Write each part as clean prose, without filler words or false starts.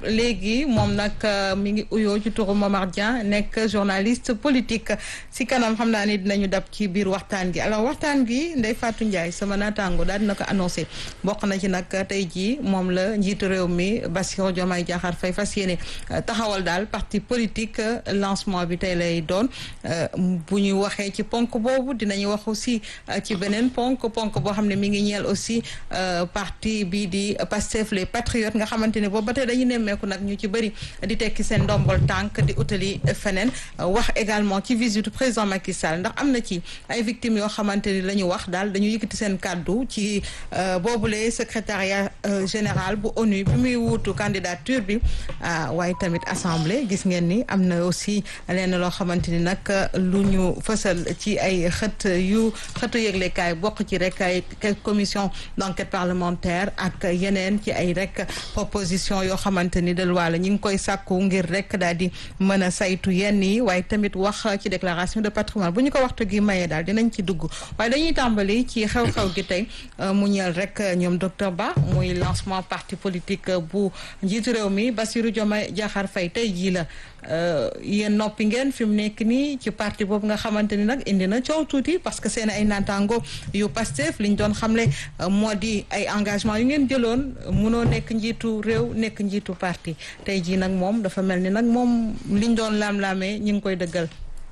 léegi moom nag mi ngi uyoo ci turu Momar Dieng nekk journaliste politique si kanam xam naa ni dinañu dab ci biir waxtaan gi alors waxtaan gi Ndeye Fatou Ndiaye sama naataango daal dina ko annoncé bokk na ci nag tey jii moom la njiitu réew mi Bassirou Diomaye Diakhar Faye fas yéene taxawal daal parti politique lancement bi tey lay doon bu ñu waxee ci ponk boobu dinañu wax aussi ci beneen ponk boo xam ne mi ngi ñeel aussi parti bii di Pastef les patriotes nga xamante ne boobu ba tey dañu nemmeeku nag ñu ci bëri di tekki seen ndombol tànk di utali feneen wax également ci visite président Macky Sall ndax am na ci ay victimes yoo xamante ni la ñu wax daal dañu yëkkati seen kàddu ci boobule secrétariat général bu ONU bi muy wuutu candidature bi waaye tamit assemblée gis ngeen ni am na aussi lenn loo xamante ni nag lu ñu fësal ci ay xëtu yëglekaay bokk ci rek ay commission d'enquête parlementaire ak yeneen ci ay rek proposition yoo xamante ni de loi la ñu ngi koy sàkku ngir rek daal di mën a saytu yenn yi waaye tamit wax ci déclaration de patrimoine bu ñu ko waxtu gi mayee daal dinañ ci dugg waaye dañuy tàmbali ci xew-xew gi tey mu ñeel rek ñoom docteur Ba muy lancement parti politique bu njiitu réew mi Bassirou Diomaye Diakhar Faye tey jii la yéen noppi ngeen fi mu nekk nii ci parti boobu nga xamante ni nag indi na coow tuuti parce que seen ay naataango yu Pastef liñ doon xamle moo di ay engagement yu ngeen jëloon munoo nekk njiitu réew nekk njiitu parti tey jii nag moom dafa mel ni nag moom liñ doon laam-laamee ñu ngi koy dëggal.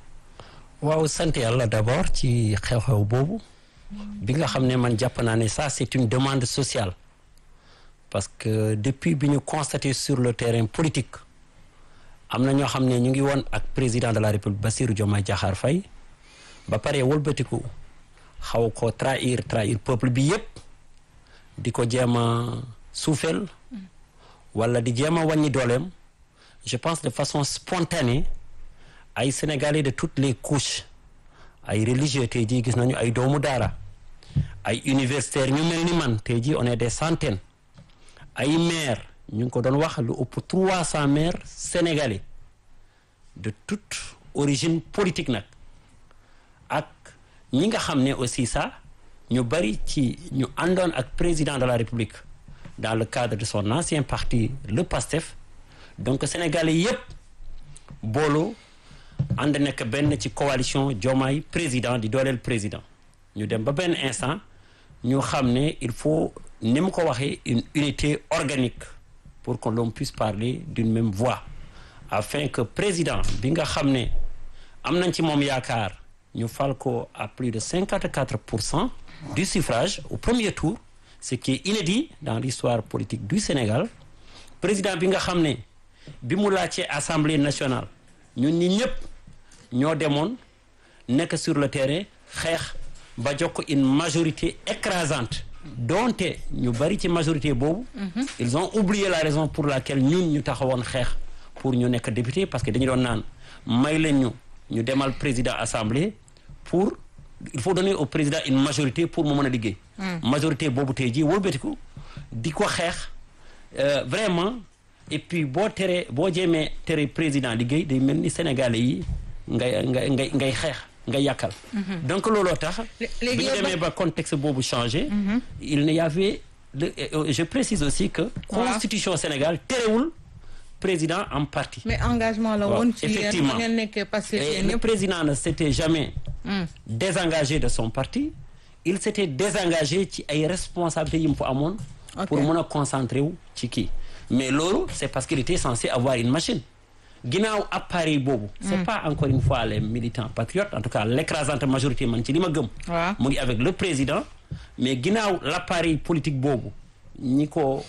waaw sant yàlla d'abord ci xew-xew boobu bi nga xam ne man jàpp naa ne ça c'est une demande sociale parce que depuis bi ñu constaté sur le terrain politique am na ñoo xam ne ñu ngi woon ak président de la République Bassirou Diomaye Diakhar Faye ba pare wëlbatiku xaw ko trahir peuple bi yépp di ko jéem a suufeel wala di jéem a wàññi dooleem je pense de façon spontanée ay Sénégalais de toutes les couches ay religieux tey jii gis nañu ay doomu daara ay universitaires ñu mel ni man tey jii on est des centaines ay maires ñu ngi ko doon wax lu ëpp 300 maires sénégalais de toute origine politique nag ak ñi nga xam ne aussi ça ñu bari ci ñu àndoon ak président de la République dans le cadre de son ancien parti le PASTEF donc sénégalais yépp booloo ànd nekk benn ci coalition Diomaye président di dooleel président ñu dem ba benn instant ñu xam ne il faut ni mu ko waxee une unité organique pour que l'on puisse parler d'une même voix afin que président bi nga xam ne am nañ ci moom yaakaar ñu fal ko à plus de 54% du suffrage au premier tour ce qui est inédit dans l'histoire politique du Sénégal président bi nga xam ne bi mu laajtee Assemblée nationale ñun ñi ñëpp ñoo demoon nekk sur le terrain xeex ba jox ko une majorité écrasante donte ñu bari ci majorité boobu ils ont oublié la raison pour laquelle ñun ñu taxawoon xeex pour ñu nekk député parce que dañu doon naan may leen ñu demal président assemblée pour il faut donner au président une majorité pour mu mën a liggéey majorité boobu tey jii wëlbatiku di ko xeex vraiment et puis boo jéemee tere président liggéey day mel ni sénégalais yi ngay xeex nga yàkkal donc looloo tax bi ñu demee ba contexte boobu changé il y avait je précise aussi que constitution Sénégal terewul président en parti mais engagement la woon ci effectivement ngeen nekkee passé le président ne s'était jamais désengagé de son parti il s'était désengagé ci ay responsabilités yi mu fa amoon pour mën a concentrer wu ci kii mais loolu c'est parce qu'il était censé avoir une machine ginnaaw appareil boobu c'est pas encore une fois les militants patriotes en tout cas l'écrasante majorité man ci li ma gëm mu ngi avec le président mais ginnaaw l'appareil politique boobu ñi ko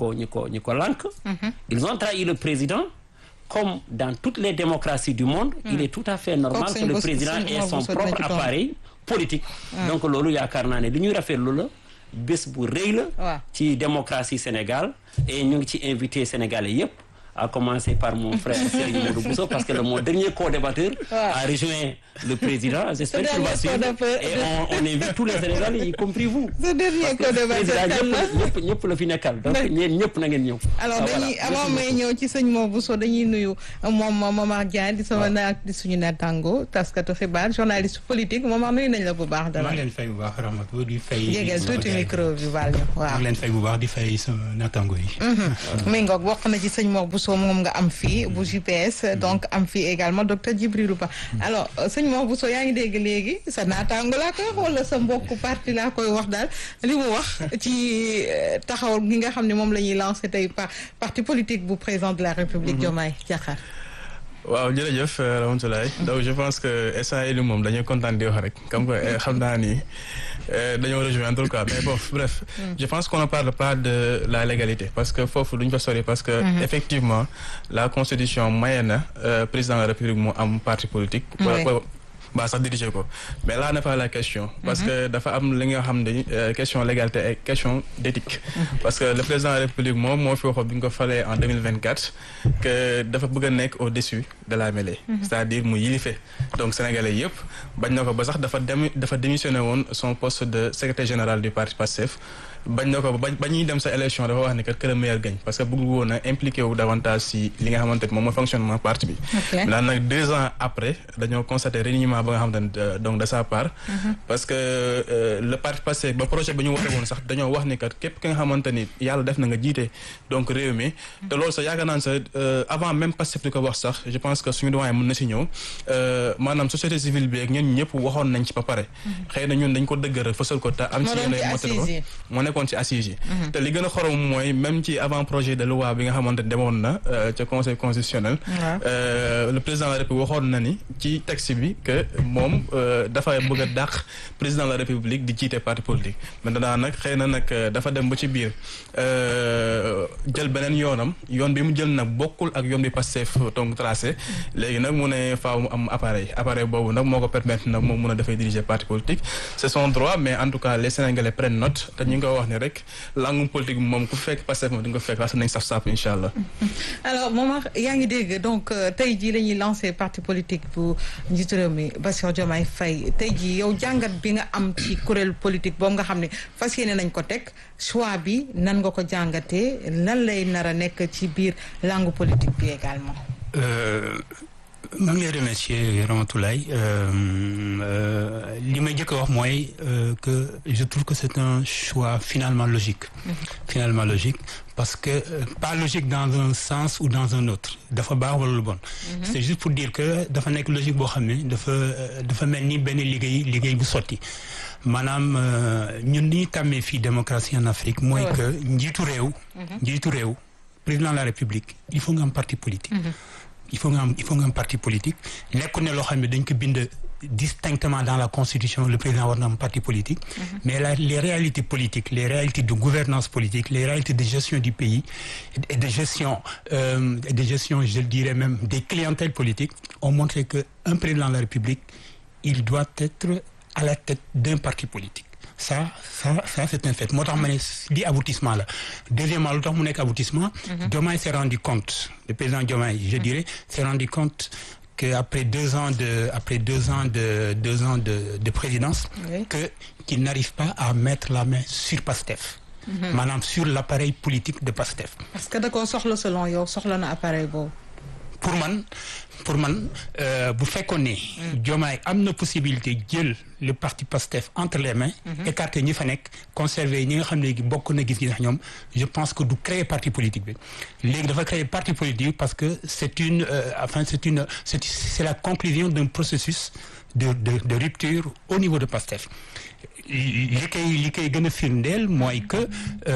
lànk ils ont trahi le président comme dans toutes les démocraties du monde il est tout à fait normal que le président ait son propre appareil politique donc loolu yaakaar naa ne li ñuy rafetlu la bés bu rëy la ci démocratie Sénégal et ñu ngi ci invité sénégalais yépp à commencer par mon frère Serigne Modou Bousso, parce que mon dernier co-débatteur a rejoint le président. J'espère qu'il va suivre. Et on invite tous les Sénégalais, y compris vous. Ce dernier co-débatteur ñëpp la fi nekkal. Donc ñeen ñëpp na ngeen ñëw. Alors dañuy avant may ñëw ci sëñ Mor Bousso dañuy nuyu moom Momar Diagne di sama di suñu naataango taskatu xibaar journaliste politique Momar nuyu nañ la bu baax. dara maa ngi leen fay bu baax Rahmatou di fay. jégal tuuti micro bi baal ñu waaw. maa ngi leen fay bu baax di fay sama naataango yi. mi ngoog bokk na ci sëñ Mor Bousso moom nga am fii bu GPS donc am fii également docteur Djibril Ba. Alors sëñ Mor Bousso yaa ngi dégg léegi sa naataango laa koy wax wala sa mbokku parti laa koy wax daal li mu wax ci taxaw gi nga xam ne moom la ñuy lancé tey parti politique bu président de la République Diomaye Diakhar. waaw jërëjëf Ramatoulaye donc je pense que instant yii moom dañuy kontaan di wax rek comme que xam naa ni dañoo rejoindre en tout cas mais bon bref. Je pense qu'on ne parle pas de la légalité parce que foofu duñ fa sori parce que effectivement la constitution maye na président de la République mu am parti politique. ba sax diriger ko mais là n'est pas la question parce que dafa am li nga xam ne question légalité et question d'éthique parce que le président de la République moom moo fi waxoon bi ñu ko falee en 2024 que dafa bëgg a nekk au-dessus de la mêlée c'est-à-dire mu yilife donc sénégalais yëpp bañ na ko ba sax dafa démissionné woon son poste de secrétaire général du parti Pastef bañ na ko ba ñuy dem sa élection dafa wax ni que le meilleur gagne parce que bëgg woon a impliqué wu davantage si li nga xamante ni moom mooy fonctionnement parti bi maintenant nag 2 ans après dañoo constaté reniement ba nga xamante ne donc de sa part parce que le parti Pastef ba projet ba ñu wote woon sax dañoo wax ni kat képp ki nga xamante ni yàlla def na nga jiite donc réew mi te loolu sax yaakaar naa ne sax avant même Pastef di ko wax sax je pense que suñu doyen mën na si ñëw maanaam société civile bi ak ñun ñëpp waxoon nañ ci ba pare xëy na ñun dañ ko dëggal fësal ko te am ci yenn motal ko kon ci assises yi te li gën a xorom mooy même ci avant projet de loi bi nga xamante ne demoon na ca conseil constitutionnel le président de la République waxoon na ni ci texte bi que moom dafa bëgg a dàq président de la République di jiite parti politique maintenant nag xëy na nag dafa dem ba ci biir jël beneen yoon bi mu jël nag bokkul ak yoon bi Pastef donc tracé léegi nag mu ne faaw mu am appareil boobu nag moo ko permettre nag moom mun a dafay diriger parti politique c'est son droit mais en tout cas les Sénégalais prennent note te ñu ngi ko wax ni rek langum politique moom ku fekk Pastef moom di nga ko fekk wax nañ saf incha allah. alors Momar yaa ngi dégg donc tey jii la ñuy lancé parti politique bu njiitu réew mi Bassirou Diomaye Faye tey jii yow jàngat bi nga am ci kuréel politique boobu nga xam ne fas yéene nañ ko teg choix bi nan nga ko jàngatee lan lay nar a nekk ci biir langue politique bi également. maa ngi lay remercier Ramatoulaye li may njëkk a wax mooy que je trouve que c'est un choix finalement logique parce que pas logique dans un sens ou dans un autre dafa baax wala lu bon c'est juste pour dire que dafa nekk logique boo xam ne dafa mel ni benn liggéey bu sotti maanaam ñun li ñu tàmmee fii démocratie en Afrique mooy que njiitu réew président de la République il faut nga am parti politique il faut nga am parti politique nekku ne loo xam ne dañ ko bind distinctement dans la constitution le président war na am parti politique mais les réalités politiques les réalités de gouvernance politique les réalités de gestion du pays et de gestion je dirais même des clientèles politiques ont montré que un président de la République il doit être à la tête d'un parti politique ça c'est un fait moo tax ma ne di aboutissement la deuxièmement lu tax mu nekk aboutissement Diomaye s'est rendu compte le président Diomaye je dirais s'est rendu compte que après 2 ans de présidence qu'il n'arrive pas à mettre la main sur Pastef maanaam sur l'appareil politique de Pastef parce que da koo soxla selon yow soxla na appareil boobu pour man bu fekkoon ne Diomaye am na possibilité jël le parti Pastef entre les mains écarter ñi fa nekk conserver ñi nga xam ne bokk na gis-gis ak ñoom je pense que du créer parti politique bi léegi dafa créer parti politique parce que c'est la conclusion d'un processus de rupture au niveau de Pastef li koy gën a firndeel mooy que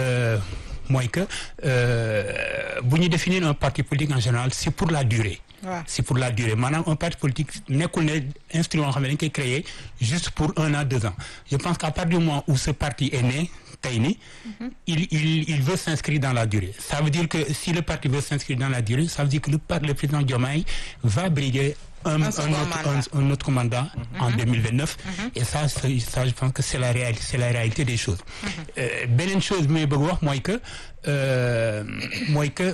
bu ñu définir un parti politique en général c'est pour la durée c'est pour la durée maanaam un parti politique nekkul ne instrument xam ne dañ koy créer juste pour 1 an 2 ans je pense qu'à partir du moment où ce parti est né tey ni il veut s'inscrire dans la durée ça veut dire que si le parti veut s'inscrire dans la durée ça veut dire que le président Diomaye va briguer un autre mandat en 2029. Et ça, je pense que c'est la réalité des choses. Beneen chose bi may bëgg wax mooy que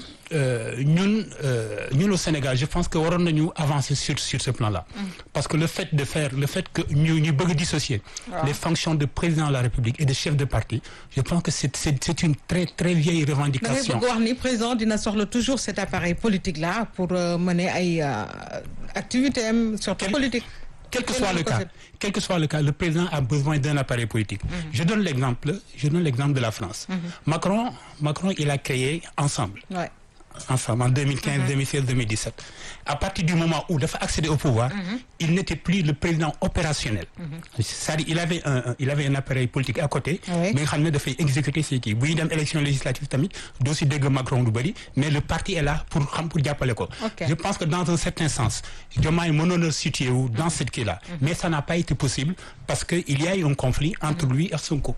ñun au Sénégal, je pense que waroon nañu avancer sur ce plan-là. Parce que le fait que ñu bëgg dissocier les fonctions de président de la République et de chef de parti, je pense que c'est une très très vieille revendication. da ngay bëgg wax ni président dina soxla toujours cet appareil politique-là pour mener ay activités am surtout politique. Quel que soit le cas, le président a besoin d'un appareil politique. Je donne l'exemple de la France. Macron, il a créé Ensemble. Ouais. Ensemble en 2015, 2016, 2017. À partir du moment où il a accédé au pouvoir, il n'était plus le président opérationnel. C'est-à-dire il avait un appareil politique à côté, mais il a fait exécuter ce qui. Oui, dans l'élection législative tamit, dossier de Macron du bari, mais le parti est là pour jàppale ko. Je pense que dans un certain sens, Diomaye mënoon na situé wu dans cette qui-là, mais ça n'a pas été possible parce que il y a eu un conflit entre lui et Sonko.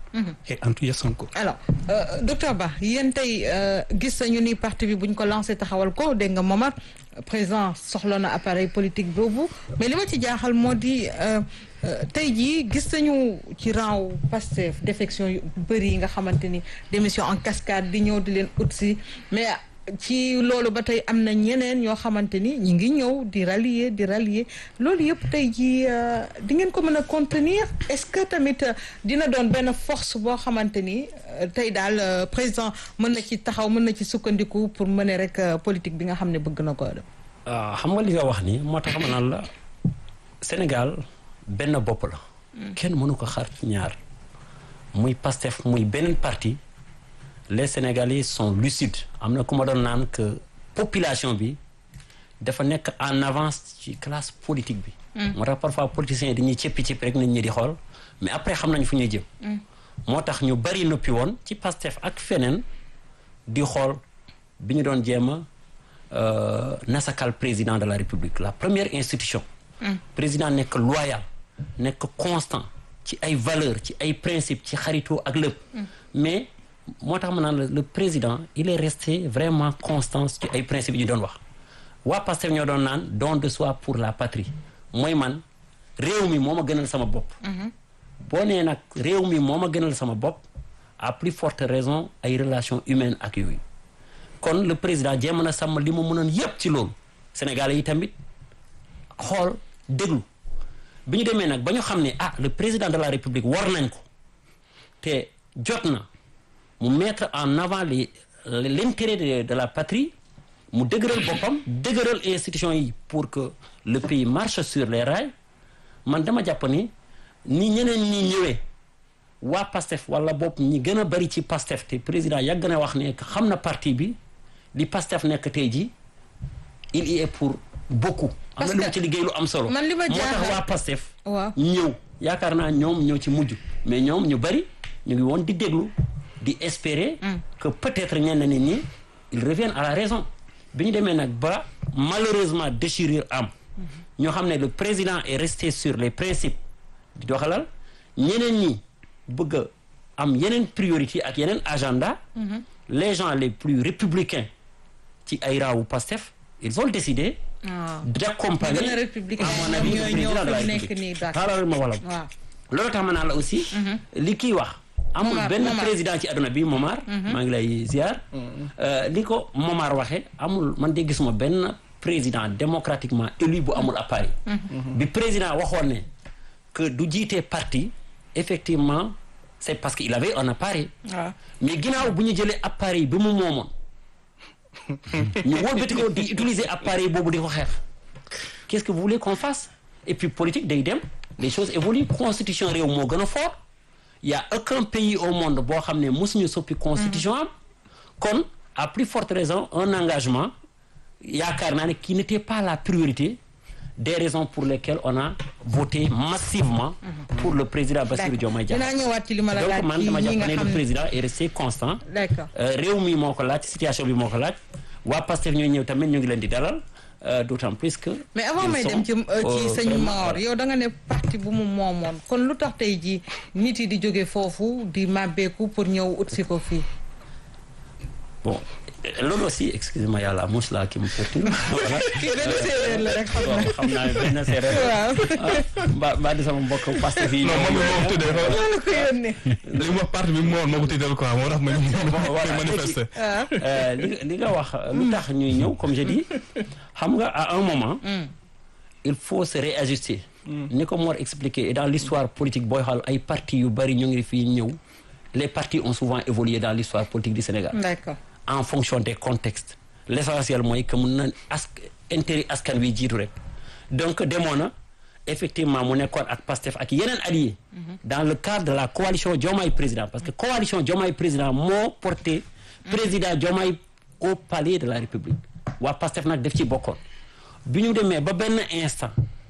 Alors, docteur Ba, yéen tey gis nañu ni parti bi buñ ko lancé taxawal ko dégg nga Momar président soxla na appareil politique boobu mais li ma ci jaaxal moo di tey jii gis nañu ci rang Pastef défection yu bëri yi nga xamante ni démission en cascade di ñëw di leen ut si mais ci loolu ba tey am na ñeneen ñoo xamante ni ñi ngi ñëw di rallier loolu yëpp tey jii di ngeen ko mën a contenir est-ce que tamit dina doon benn force boo xamante ni tey daal président mën na ci taxaw mën na ci sukkandiku pour mener rek politique bi nga xam ne bëgg na ko def. xam nga li nga wax ni moo tax ma naan la Sénégal benn bopp la. kenn mënu ko xar ñaar muy Pastef muy beneen parti. Les Sénégalais sont lucides am na ku ma doon naan que population bi dafa nekk en avance ci classe politique bi. moo tax parfois politiciens yi dañuy cëppi rek nit ñi di xool mais après xam nañu fu ñuy jëm. moo tax ñu bari noppi woon ci Pastef ak feneen di xool bi ñu doon jéem a nasakal président de la République la première institution. président nekk loyal nekk constant ci ay valeurs ci ay principes ci xaritoo ak lépp. mais moo tax ma naan le président il est resté vraiment constant ci ay principes yi ñu doon wax waa Pastef ñoo doon naan don de soi pour la patrie mooy man réew mi moo ma gënal sama bopp. boo nee nag réew mi moo ma gënal sama bopp à plus forte raison ay relations humaines ak yooyu kon le président jéem na sàmm li mu mënoon yépp ci loolu Sénégalais yi tamit xool déglu bi ñu demee nag ba ñu xam ne le président de la République war nañ ko te jot na mu mettre en avant l'intérêt de la patrie mu dëgëral boppam dëgëral institution yi pour que le pays marche sur les rails man dama jàpp ni ñeneen ñi ñëwee waa Pastef wala bopp ñi gën a bari ci Pastef te président yàgg na wax ne xam na parti bi li Pastef nekk tey ji il y est pour beaucoup am na lu mu ci liggéey lu am solo moo tax waa Pastef ñëw yaakaar naa ñoom ñoo ci mujj mais ñoom ñu bari ñu ngi woon di déglu di espérer que peut-être ñenn nit ñi ils reviennent à la raison bi ñu demee nag ba malheureusement déchirure am ñoo xam ne le président est resté sur les principes di doxalal ñeneen ñi bëgg a am yeneen priorité ak yeneen agenda les gens les plus républicains ci ay raawu Pastef ils ont décidé d'accompagner à mon avis le président de la République xaaral ma wala loolu tax ma naan la aussi li kii wax amul benn président ci àdduna bi Momar maa ngi lay ziar li ko Momar waxee amul man de gisuma benn président démocratiquement élu bu amul appareil bi président waxoon ne que du jiite parti effectivement c'est parce qu'il avait un appareil mais ginnaaw bu ñu jëlee appareil bi mu moomoon ñu wëlbati ko di utiliser appareil boobu di ko xeex qu'est-ce que vous voulez qu'on fasse et puis politique day dem les choses évoluent constitution réew moo gën a fort il y a aucun pays au monde boo xam ne mosuñu soppi constitution am kon à plus forte raison un engagement yaakaar naa ne qui n'était pas la priorité des raisons pour lesquelles on a voté massivement pour le président Bassirou Diomaye Diakhar donc man dama jàpp ne le président est resté constant réew mi moo ko laaj situation bi moo ko laaj waa Pastef ñooy ñëw tamit ñu ngi leen di dalal d'autant plus que mais avant may dem ci sëñ Maor yow da nga ne parti bu mu moomoon kon lu tax tey ji nit yi di jóge foofu di màbbeeku pour ñëw ut si ko fii bon loolu aussi excusez-moi yàlla mouche là qui me perturbe. voilà kii benn séeréer la rek xam naa benn séeréer. waaw mbaa di sama mbokk Pastef yi. non moom moo ko tuddee loolu ko yónnee. li mu wax parti bi moo ko tuddee quoi moo tax ma manifester. li nga wax lu tax ñuy ñëw comme je dis xam nga à un moment. il faut se réajuster. ni ko Mor expliqué et dans l'histoire politique booy xool ay partis yu bari ñu ngi fii ñëw. les partis ont souvent évolué dans l'histoire politique du Sénégal. D'accord. En fonction des contextes. L'essentiel mooy que mun na intérêt askan wi jiitu rek. donc demoon na effectivement mu nekkoon ak Pastef ak yeneen alliés. dans le cadre de la coalition Diomaye Président parce que coalition Diomaye Président moo porté. président Diomaye au palais de la République. waa Pastef nag def ci bokkoon. bi ñu demee ba benn instant.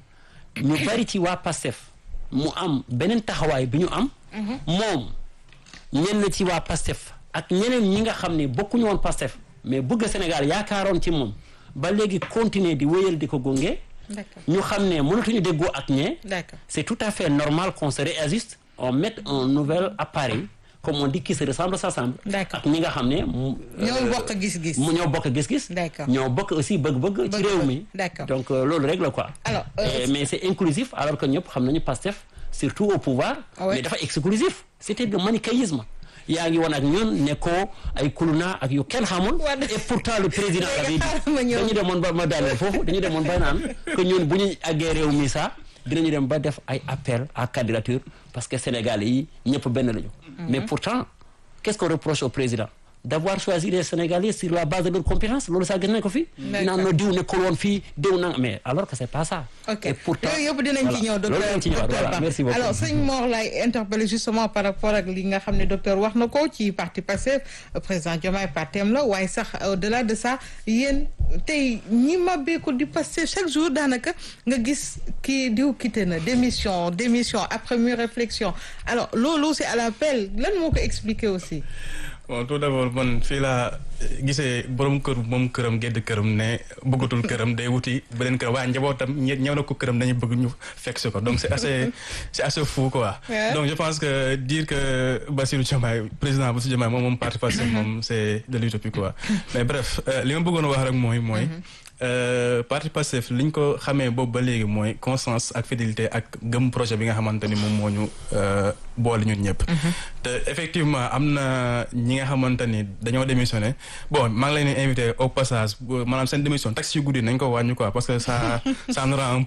ñu bari ci waa Pastef mu am beneen taxawaay bi ñu am. moom. ñenn ci waa Pastef ak ñeneen ñi nga xam ne bokkuñu woon Pastef mais bëgg Sénégal yaakaaroon ci moom ba léegi continuer di wéyal di ko gunge. ñu xam ne mënatuñu déggoo ak ñee. c'est tout à fait normal qu'on se réajuste on mette un nouvel appareil comme on dit qui se ressemble s'assemble. ak ñi nga xam ne. ñoo bokk gis-gis. ñoo bokk gis-gis. ñoo bokk aussi bëgg-bëgg. ci réew mi. donc loolu rek la quoi. alors mais c'est inclusif alors que ñëpp xam nañu Pastef. surtout au pouvoir. mais dafa exclusif c'était de manichéisme. yaa ngi woon ak ñun ne ko ay kuluna ak yu kenn xamul. et pourtant le président l'avait dit dañu demoon ba ma daaneel foofu dañu demoon ba naan que ñun bu ñu àggee réew mi sax dinañu dem ba def ay appel à candidature parce que Sénégalais yi ñëpp benn lañu. mais pourtant qu'est-ce qu'on reproche au président d'avoir choisi les Sénégalais sur la base de leurs compétences loolu sax gën nañ ko fi. naan na diw nekkul woon fii diw na mais alors que c'est pas ça. ok et pourtant yooyu yëpp dinañ ci ñëw docteur voilà merci beaucoup. alors sëñ Mor lay interpellé justement par rapport ak li nga xam ne docteur wax na ko ci parti Pastef président Diomaye partem la waaye sax au-delà de ça yéen tey ñi mabbeeku di Pastef chaque jour daanaka nga gis kii diw quitté na démission après mûre réflexion alors loolu c'est à l'appel lan moo ko expliquer aussi. bon tout d'abord man fii laa gisee borom kër moom këram gedd këram ne bëggatul këram day wuti beneen këram waaye njabootam ñëw na ko këram dañuy bëgg ñu fekk si ko donc c'est assez fou quoi. donc je pense que dire que Bassirou Diomaye président Bassirou Diomaye moom parti Pastef moom c'est de l'utopie quoi mais bref li ma bëggoon wax rek mooy. parti Pastef li ñu ko xamee boobu ba léegi mooy constance ak fidélité ak gëm projet bi nga xamante ni moom moo ñu boole ñun ñëpp. te effectivement am na ñi nga xamante ni dañoo démissionné bon maa ngi leen di invité au passage maanaam seen démission taxi yu guddi nañ ko wàññi quoi parce que ça nous rend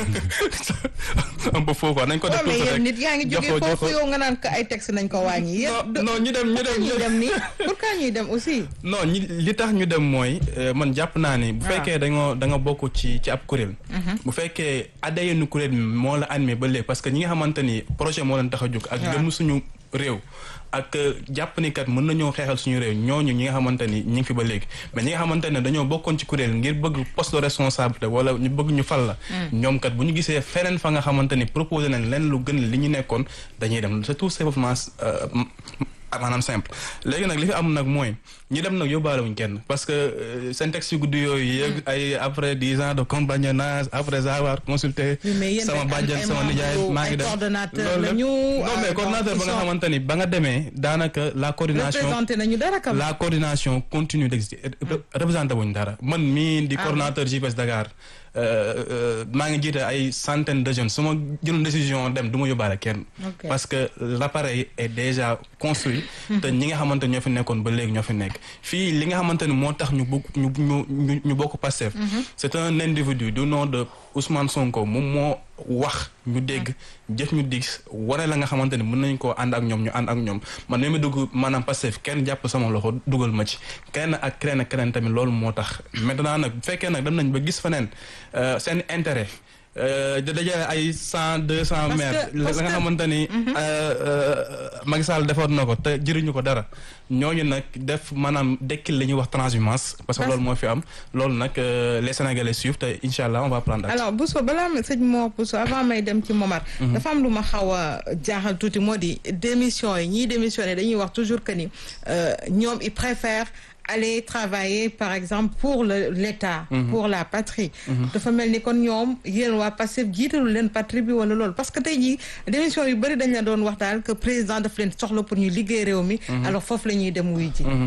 un peu faux quoi nañ ko def. mais nit yaa ngi jógee foofu yow nga naan ko ay texte nañ ko wàññi. non ñu dem nii pourquoi ñuy dem aussi. non li tax ñu dem mooy man jàpp naa ni bu fekkee da nga bokk ci ab kuréel. bu fekkee ADN kuréel mi moo la animé ba léegi parce que ñi nga xamante ni projet moo leen tax a jóg. ak gëm suñu réew. ak jàpp ni kat mën nañoo xeexal suñu réew ñooñu ñi nga xamante ni ñi ngi fi ba léegi mais ñi nga xamante ne dañoo bokkoon ci kuréel ngir bëgg poste de responsabilité wala ñu bëgg ñu fal la. ñoom kat bu ñu gisee feneen fa nga xamante ni proposé nañ leen lu gën li ñu nekkoon dañuy dem c'est tout simplement maanaam simple léegi nag li fi am nag mooy ñi dem nag yóbbaale wuñ kenn parce que seen texte yu guddi yooyu yëg ay après 10 ans de compagnonnage après avoir consulté sama bàjjen sama nijaay maa ngi dem loolu non mais coordonnateur ba nga xamante ni ba nga demee daanaka la coordination continue d'exister représenté wuñ dara man mii di coordonnateur JPS Dakar maa ngi jiite ay centaines de jeunes su ma jëloon décision dem du ma yóbbaale kenn parce que l'appareil est déjà construit te ñi nga xamante ñoo fi nekkoon ba léegi ñoo fi nekk fii li nga xamante ni moo tax ñu bokk Pastef c'est un individu du nom de Ousmane Sonko moom moo wax ñu dégg jëf ñu dig wane la nga xamante ni mën nañ koo ànd ak ñoom ñu ànd ak ñoom man mi dugg maanaam Pastef kenn jàpp sama loxo dugal ma ci kenn ak keneen tamit loolu moo tax maintenant nag bu fekkee nag dem nañ ba gis feneen seen intérêt da dajale ay 100-200 maires la nga xamante ni Macky Sall defoon na ko te jëriñu ko dara ñooñu nag def maanaam dekkil li ñuy wax transhumance parce que loolu moo fi am loolu nag les Sénégalais suivent te incha allah on va prendre action. alors Bousso balaa ma sëñ Mor Bousso avant may dem ci Momar. dafa am lu ma xaw a jaaxal tuuti moo di démission yi ñiy démissionné dañuy wax toujours que ni ñoom ils préfèrent aller travailler par exemple pour l'État pour la patrie dafa mel ni kon ñoom yéen waa Pastef jiitalu leen patrie bi wala loolu parce que tey jii démission yu bëri dañ la doon wax daal que président daf leen soxla pour ñu liggéey réew mi alors foofu la ñuy dem wuy ji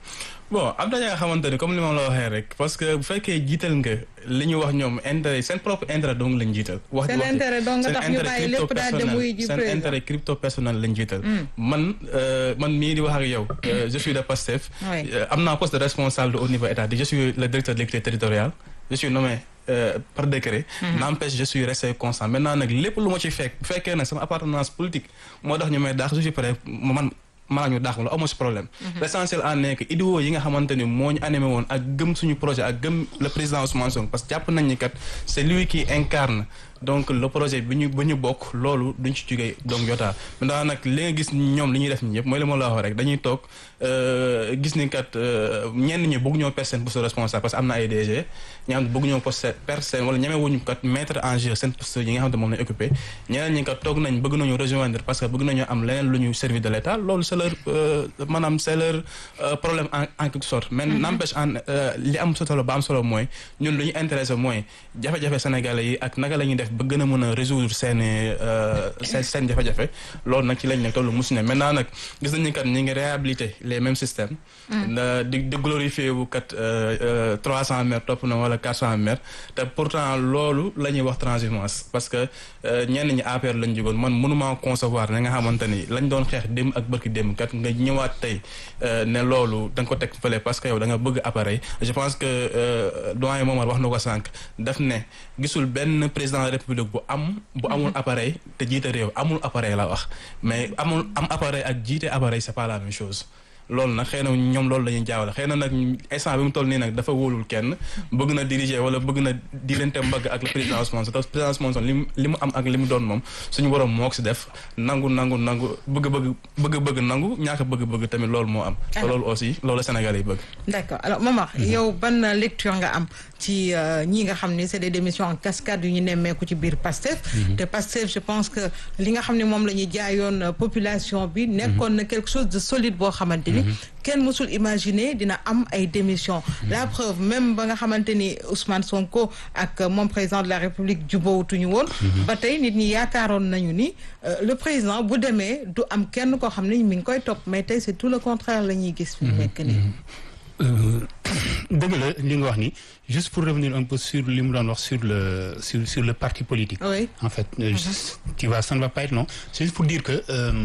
bon am na ñoo xamante ni comme li ma la waxee rek parce que bu fekkee jiital nga li ñu wax ñoom intérêt seen propre intérêt dong lañ jiital. seen intérêt dong nga tax ñu bàyyi lépp daal dem wuy ji seen intérêt crypto personnel lañ jiital. man mii di wax ak yow. je suis de Pastef. am naa poste de responsable au niveau état je suis le directeur de l'équité territoriale je suis nommé. par décret. N'empêche je suis resté constant maintenant nag lépp lu ma ci fekk bu fekkee nag sama appartenance politique moo tax ñu may daax je suis prêt maa ñu daax la amoo si problème. L'essentiel en est que idéaux yi nga xamante ni moo ñu animé woon ak gëm suñu projet ak gëm le président Ousmane Sonko parce que jàpp nañ ni kat c'est lui qui incarne donc le projet bi ñu bokk loolu duñ ci jógee donc yotaa maintenant nag li nga gis ñoom li ñuy def ñi yëpp mooy li ma la wax rek dañuy toog gis ni kat ñenn ñi bëgg ñoo perdre seen poste responsable parce que am na ay DG ñi xam ne bëgg ñoo perdre seen wala ñemewuñu kat mettre en jeu seen poste yi nga xam ne moom lañ occupé ñeneen ñi kat toog nañ bëgg nañu rejoindre parce que bëgg nañu am leneen lu ñu servir de l'État loolu c'est leur maanaam c'est leur problème en quelque sorte mais n'empêche li am solo ba am solo mooy ñun lu ñu intéressé mooy jafe-jafe sénégalais yi ak naka la ñuy def ba gën a mën a résoudre seen jafe-jafe loolu nag ci lañ nekk tollu musu ne maintenant nag gis nañu kat ñi ngi réhabiliter les mêmes systèmes di glorifier wu kat 300 maires topp na wala 400 maires te pourtant loolu la ñuy wax transhumance parce que ñenn ñi APR lañ jógoon man mënuma concevoir ne nga xamante ni lañ doon xeex démb ak bërki démb kat nga ñëwaat tey ne loolu da nga ko teg fële parce que yow da nga bëgg appareil je pense que doyen Momar wax na ko sànq daf ne gisul benn président de la République bu amul appareil te jiite réew amul appareil la wax mais am appareil ak jiite appareil c'est pas la même chose loolu nag xëy na ñoom loolu la ñuy jaawale xëy na nag instant bi mu toll nii nag dafa wóolul kenn bëgg na diriger wala bëgg na dilante mbagg ak le président Ousmane Sonko président Ousmane Sonko li mu am ak li mu doon moom suñu borom moo ko si def nangu bëgg nangu ñaaka bëgg tamit loolu moo am te loolu aussi loolu la Sénégal yi bëgg. D'accord alors Momar yow ban lecture nga am ci ñi nga xam ne c'est des démissions en cascade yu ñu nemmeeku ci biir Pastef te Pastef je pense que li nga xam ne moom la ñuy jaayoon population bi nekkoon na quelque chose de solide boo xamante ni kenn mësul imaginer dina am ay démissions la preuve même ba nga xamante ni Ousmane Sonko ak moom président de la République jubóowutuñu woon ba tey nit ñi yaakaaroon nañu ni le président bu demee du am kenn koo xam ne mi ngi koy topp mais tey c'est tout le contraire la ñuy gis fi mu nekk nii dëgg la li nga wax ni juste pour revenir un peu sur li mu doon wax sur le parti politique. Oui. En fait juste ça ne va pas être long c'est juste pour dire que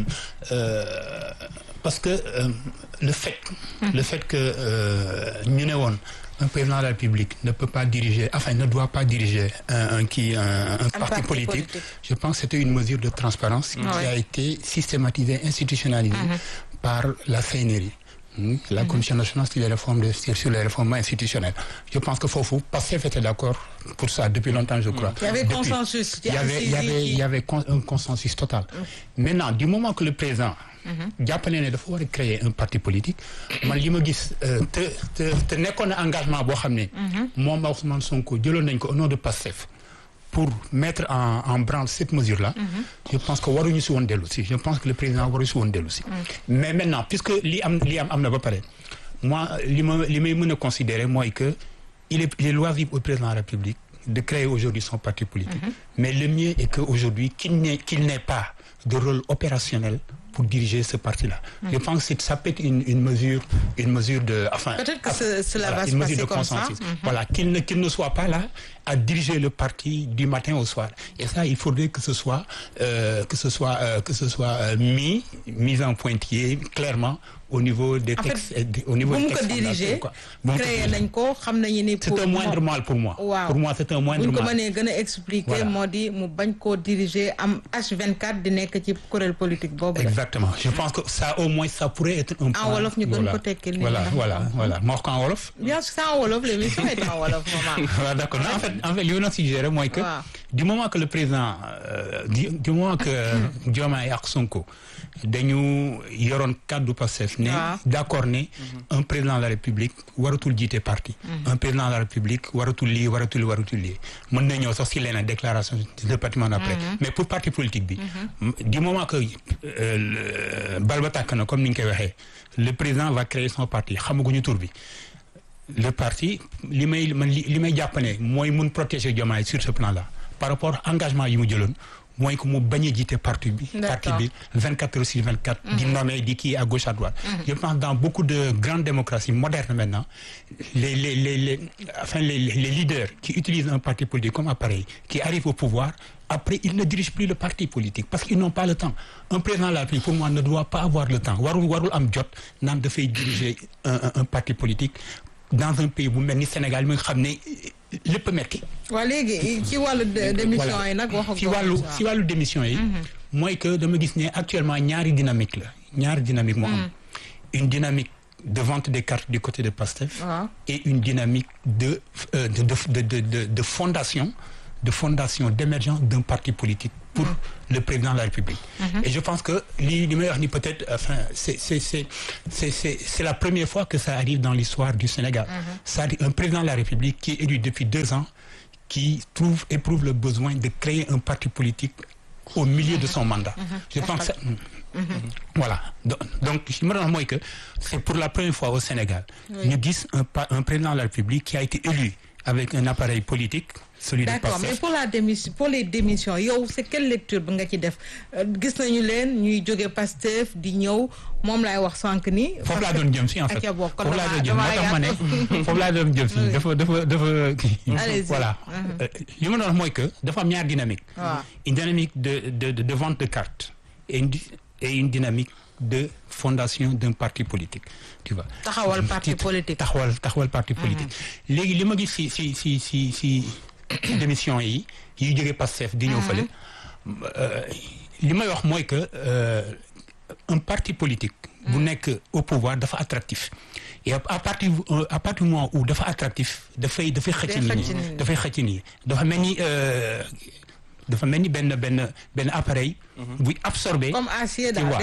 parce que le fait que ñu ne woon un président de la République ne peut pas diriger ne doit pas diriger un parti politique. Je pense que c'était une mesure de transparence qui a été systématisée, institutionnalisée par la CNRI. La Commission nationale sur les réformes institutionnelles. Je pense que foofu Pastef était d'accord pour ça depuis longtemps, je crois. Il y avait consensus. Il y avait un consensus total. Maintenant, du moment que le président jàpp ne dafa war a créer un parti politique man li ma gis te nekkoon na engagement boo xam ne moom Ousmane Sonko jëloon nañ ko au nom de Pastef pour mettre en branle cette mesure-là, je pense que waruñu si woon dellu si. Je pense que le président waru si woon dellu si. Mais maintenant, puisque li am na ba pare, moi li may mën a considérer mooy que il est loisible au président de la République de créer aujourd'hui son parti politique. Mais le mieux est que aujourd'hui qu'il n'ait pas de rôle opérationnel pour diriger ce parti-là. Je pense que ça peut être une mesure de peut-être que cela va se passer comme ça. Voilà, qu'il ne soit pas là à diriger le parti du matin au soir. Et ça, il faudrait que ce soit mis en pointillé clairement au niveau des textes, au niveau des textes diriger, créer nañ ko xam nañu ni c'est un moindre mal pour moi. Waaw. Pour moi, c'est un moindre mal. bu ñu ko mënee gën a expliquer moo di mu bañ koo diriger am H24 di nekk ci kuréel politique boobu. Exactement. Je pense que ça au moins ça pourrait être un point. En wolof ñu gën ko tekkil nii. Voilà. Ma wax ko en wolof. Bien sûr, c'est en wolof, l'émission est en wolof, maman. Voilà, d'accord. En fait li ma suggéré mooy que du moment que le président du moment que Diomaye ak Sonko dañu yoroon kaddu Pastef ne d'accord ne un président de la République waratul jiite parti. Un président de la République waratul lii mën na ñëw sax si leneen déclaration du département d'après. Mais pour parti politique bi du moment que bal ba tàkk na comme ni ñu koy waxee le président va créer son parti xamaguñu tur bi. Le parti li may jàpp ne mooy mun protéger Diomaye sur ce plan-là par rapport engagement yi mu jëloon mooy que mu bañ a jiite parti bi 24 heures sur 24 di nommer di kii à gauche à droite je pense dans beaucoup de grandes démocraties modernes maintenant les leaders qui utilisent un parti politique comme appareil qui arrivent au pouvoir après ils ne dirigent plus le parti politique parce qu'ils n'ont pas le temps un président de la République pour moi ne doit pas avoir le temps warul am jot naan dafay diriger un parti politique dans un pays bu mel ni Sénégal mi nga xam ne lépp metti waa léegi ci wàllu démission yi nag wax ci wàllu démission yi mooy que dama gis ne actuellement ñaari dynamique moo am une dynamique de vente des cartes du côté de Pastef et une dynamique de fondation d'émergence d'un parti politique pour le président de la République et je pense que li may wax ni peut-être enfin c'est la première fois que ça arrive dans l'histoire du Sénégal c'est-à-dire un président de la République qui est élu depuis 2 ans qui éprouve le besoin de créer un parti politique au milieu de son mandat je pense voilà donc li ma doon wax mooy que c'est pour la première fois au Sénégal ñu gis un président de la République qui a été élu avec un appareil politique celui de Pastef. D'accord, mais pour les démissions yow c'est quelle lecture bi nga ci def gis nañu leen ñuy jóge Pastef di ñëw moom laay wax sànq ni. foofu laa doon jëm si en fait foofu laa doon jëm moo tax ma ne foofu laa doon jëm si dafa voilà li ma doon wax mooy que dafa am ñaar dynamique. une dynamique de vente de cartes et une dynamique de fondation d'un parti politique tu vois. taxawal parti politique taxawal parti politique. léegi li ma gis si démission yi jógee Pastef di ñëw fële li may wax mooy que un parti politique bu nekk au pouvoir dafa attractif et à partir du moment où dafa attractif dafay xëcc nii dafa mel ni benn appareil buy absorber comme acier daal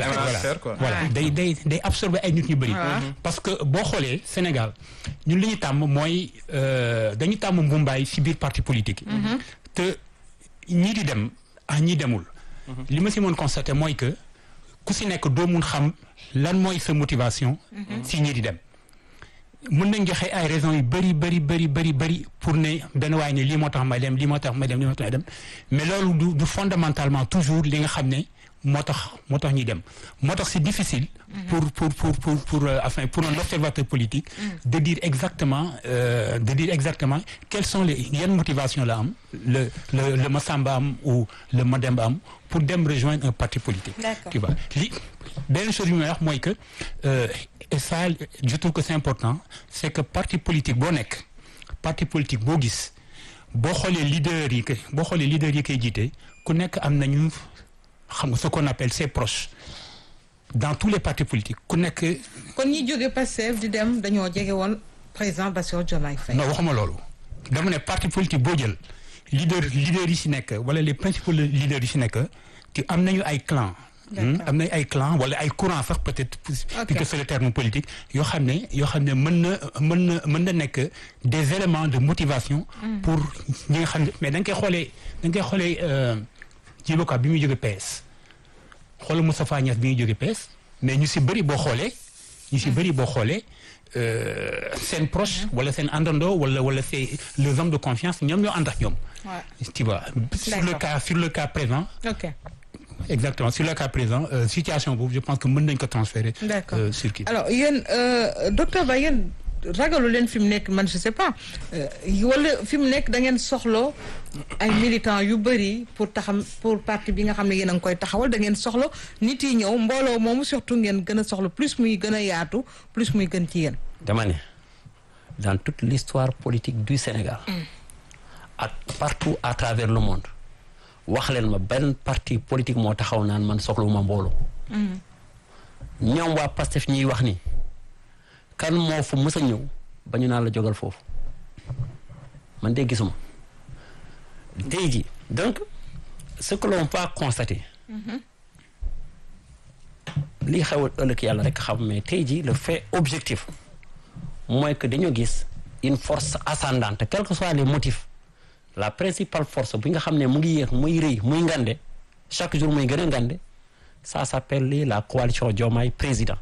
day absorber ay nit ñu bëri parce que boo xoolee Sénégal ñun li ñu tàmm mooy dañu tàmm mbumbaay ci biir parti politique yi te ñii di dem ñii demul li ma si mën constater mooy que ku si nekk doo mun xam lan mooy sa motivation si ñii di dem mën nañ joxe ay raisons yu bëri pour ne benn waay ne lii moo tax may dem mais loolu du fondamentalement toujours li nga xam ne moo tax ñuy dem moo tax c'est difficile pour un observateur politique de dire exactement quelles sont yan motivation la am le Massamba am ou le Mademba am pour dem rejoindre un parti politique. Tu vois benn chose yu may wax mooy que et ça je trouve que c'est important c'est que parti politique boo gis boo xoolee leader yi koy jiite ku nekk am nañu xam nga ce qu'on appelle ses proches dans tous les partis politiques ku nekk. kon ñi jóge Pastef di dem dañoo jege woon président Bassirou Diomaye Faye. non waxuma loolu dama ne parti politique boo jël leader yi si nekk wala les principaux leaders yi si nekk te am nañu ay clans. am na ay clans wala ay courants sax peut-être puisque c'est le terme politique yoo xam ne mën na nekk des éléments de motivation pour ñi nga xam ne mais da nga koy xoolee Djibo Ka bi muy jóge PS xoolal Moustapha Niasse bi muy jóge PS mais ñu si bëri boo xoolee seen proche wala seen àndandoo wala c'est les hommes de confiance ñoom ñoo ànd ak ñoom tu vois sur le cas présent exactement sur le cas présent situation boobu je pense que mën nañ ko transférer sur kii alors yéen docteur Ba yéen ragalu leen fi mu nekk man je sais pas wala fi mu nekk da ngeen soxla ay militants yu bëri pour parti bi nga xam ne yéen a ngi koy taxawal da ngeen soxla nit yi ñëw mbooloo moomu surtout ngeen gën a soxla plus muy gën a yaatu plus muy gën ci yéen. dama ne dans toute l'histoire politique du Sénégal ak partout à travers le monde wax leen ma benn parti politique moo taxaw naan man soxlawuma mbooloo ñoom waa Pastef ñuy wax ni kan moo fu mës a ñëw ba ñu naan la jógal foofu man de gisuma tey ji donc ce que l'on peut constater lii xewal ëllëg yàlla rek xam mais tey ji le fait objectif mooy que dañoo gis une force ascendante quels que soient les motifs la principale force bi nga xam ne mu ngi yéex muy rëy muy ngande chaque jour muy gën a ngande ça s'appelle la coalition Diomaye président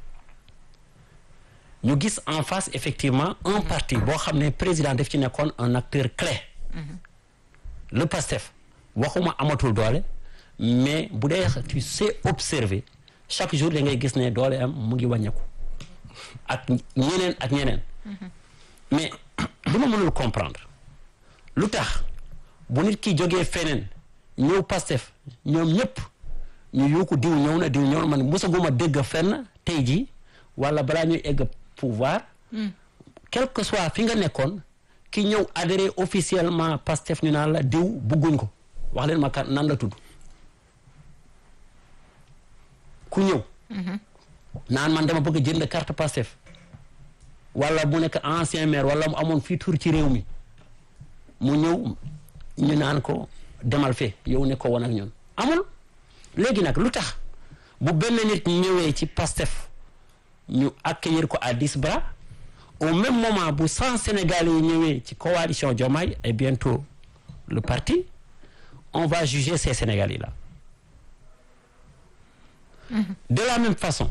ñu gis en face effectivement un parti boo xam ne président daf ci nekkoon un acteur clé le PASTEF waxuma amatul doole mais bu dee tu sais observer chaque jour da ngay gis ne doole am mu ngi wàññeeku ak ñeneen mais li ma mënul comprendre lu tax bu nit ki jógee feneen ñëw Pastef ñoom ñëpp ñu yuuku diw ñëw na man mosaguma dégg fenn tey jii wala balaa ñuy egg pouvoir quel que soit fi nga nekkoon ki ñëw adhéré officiellement Pastef ñu naan la diw bugguñ ko wax leen ma kan nan la tudd ku ñëw naan man dama bëgg jënd carte Pastef wala mu nekk ancien maire wala mu amoon fii tur ci réew mi mu ñëw ñu naan ko demal fee yow ne ko woon ak ñun amul léegi nag lu tax bu benn nit ñëwee ci Pastef ñu accueillir ko à 10 bras au même moment bu 100 Sénégalais yi ñëwee ci coalition Diomaye et bientôt le parti on va juger ces Sénégalais là de la même façon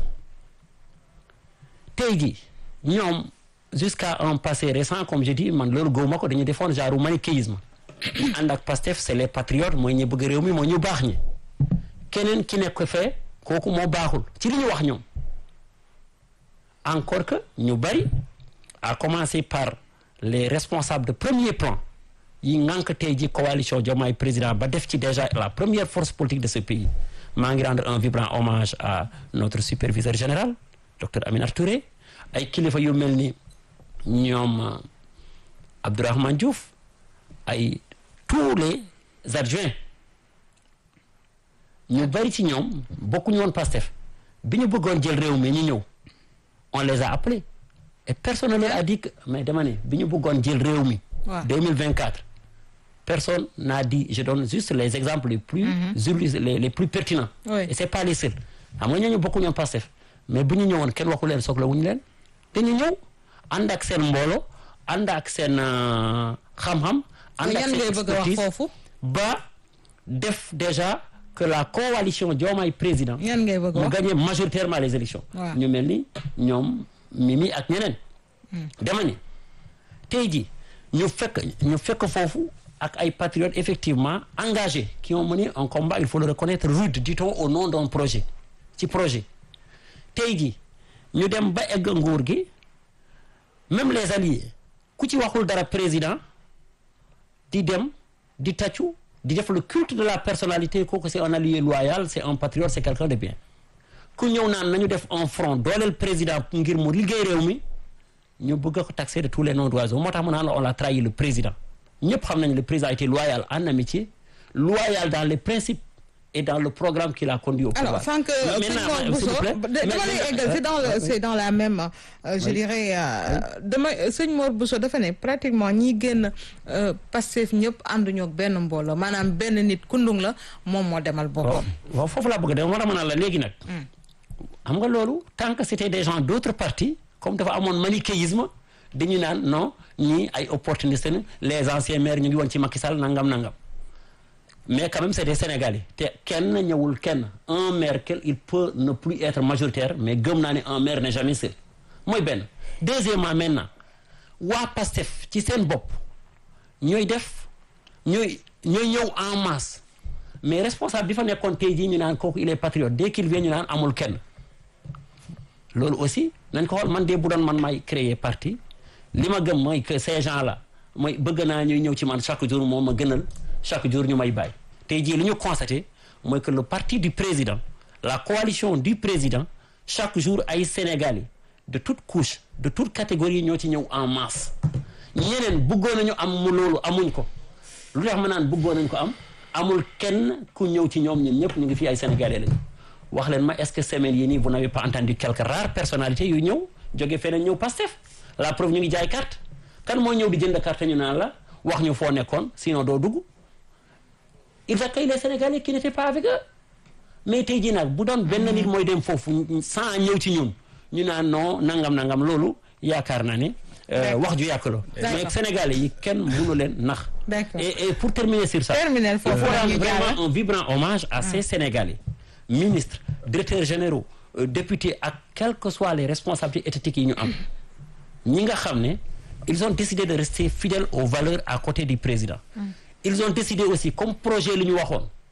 tey jii ñoom jusqu'à un passé récent comme je dis man loolu gëwuma ko dañuy defoon genre manichéisme ànd ak Pastef c'est les patriotes mooy ñu bëgg réew mi mooy ñu baax ñi keneen ki nekk fee kooku moo baaxul ci li ñu wax ñoom encore que ñu bari à commencer par les responsables de premier plan yi ngànk tey ji coalition Diomaye président ba def ci déjà la première force politique de ce pays maa ngi rendre un vibrant hommage à notre superviseur général docteur Aminata Touré ay kilifa yu mel ni ñoom Abdourahmane Diouf ay tous les adjoints ñu bari ci ñoom bokkuñu woon Pastef bi ñu bëggoon jël réew mi ñu ñëw on les a appelés et personne ne leur a dit que mais dama ne bi ñu bëggoon jël réew mi 2024 personne n'a dit je donne juste les exemples les plus les plus pertinents et c'est pas les seuls xam nga ñooñu bokkuñu woon Pastef mais bu ñu ñëwoon kenn waxu leen soxla wuñu leen dañu ñëw ànd ak seen mbooloo ànd ak seen xam-xam ànd ak seen expertise ba def déjà que la coalition Diomaye président mu gagné majoritairement les élections ñu mel ni ñoom Mimi ak ñeneen dama ni tey ji ñu fekk foofu ak ay patriotes effectivement engagés qui ont mené un combat il faut le reconnaître rude dit-on au nom d'un projet ci projet tey ji ñu dem ba egg nguur gi même les alliés ku ci waxul dara président di dem di tàccu di def le culte de la personnalité kooku c'est un allié loyal c'est un patriote c'est quelqu'un de bien ku ñëw naan nañu def un front dooleel président ngir mu liggéey réew mi ñu bëgg ko taxer de tous les noms d'oiseaux moo tax mu naan la on a trahi le président ñëpp xam nañu le président a été loyal en amitié loyal dans les principes et dans le programme qu'il a conduit au pouvoir. Alors, sans que c'est dans la même, je dirais, sëñ Mor Bousso dafa ne pratiquement ñi génn Pastef ñëpp ànduñu ak benn mbooloo maanaam benn nit kundung la moom moo demal boppam. waaw foofu laa bëgg a dem moo tax ma naan la léegi nag. xam nga loolu tant que c'était des gens d'autres partis comme dafa amoon manichéisme dañu naan non ñii ay opportunistes les anciens maires ñu ngi woon ci Macky Sall nangam. mais quand même c'est des Sénégalais te kenn ñëwul kenn un maire il peut ne plus être majoritaire mais gëm naa ne un maire n'est jamais seul mooy benn deuxièmement maintenant waa Pastef ci seen bopp ñooy ñëw en masse mais responsable bi fa nekkoon tey jii ñu naan kooku il est patriote dès qu'il vient ñu naan amul kenn loolu aussi nañ ko xool man de bu doon man may créer parti li ma gëm mooy que ces gens là mooy bëgg naa ñuy ñëw ci man chaque jour moom ma gënal chaque jour ñu may bàyyi tey jii li ñu constaté mooy que le parti du président la coalition du président chaque jour ay Sénégalais de toute couche de toute catégorie ñoo ci ñëw en masse ñeneen bëggoon nañu am mu loolu amuñ ko lu tax ma naan bëggoon nañ ko am amul kenn ku ñëw ci ñoom ñun ñëpp ñu ngi fi ay Sénégalais lañu wax leen ma est-ce que semaine yi nii vous n'avez pas entendu quelques rares personnalités yu ñëw jóge feneen ñëw Pastef la preuve ñu ngi jaay carte kan moo ñëw di jënd carte ñu naan la wax ñu foo nekkoon sinon doo dugg ils accueillent les Sénégalais qui n'étaient pas avec eux mais tey jii nag bu doon benn nit mooy dem foofu sans ñëw ci ñun ñu naan non nangam loolu yaakaar naa ne wax ju yàq la mais Sénégalais yi kenn mënu leen nax et pour terminer sur ça il faut rendre vraiment un vibrant hommage à ces Sénégalais ministres directeurs généraux députés ak quelles que soient les responsabilités étatiques yi ñu am ñi nga xam ne ils ont décidé de rester fidèles aux valeurs à côté du président ils ont décidé aussi comme projet li ñu waxoon